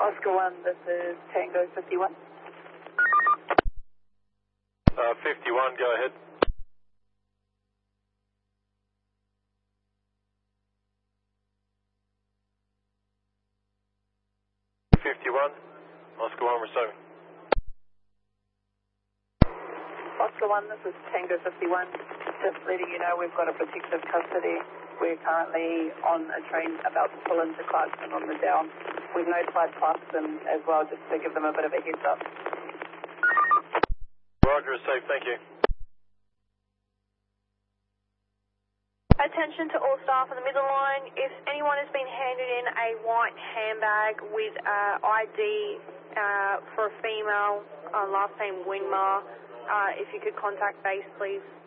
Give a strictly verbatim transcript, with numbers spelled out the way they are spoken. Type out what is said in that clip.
Oscar one, this is Tango fifty-one. Uh, fifty-one, go ahead. fifty-one, Oscar one receiving. Oscar one, this is Tango fifty-one. Just letting you know we've got a protective custody. We're currently on a train about to pull into Clarkson on the down. We've notified Clarkson as well just to give them a bit of a heads up. Roger, received, thank you. Attention to all staff on the middle line. If anyone has been handed in a white handbag with uh, I D uh, for a female, uh, last name Winmar, uh, if you could contact base, please.